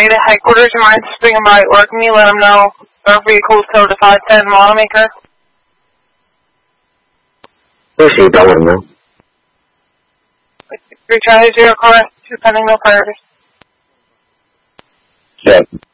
way to headquarters. You mind swinging by at work and you let them know our vehicle's towed to 510 Wanamaker? Sí, está bueno. 3 Charlie 0 correct, 2 pending, no priorities. Yeah.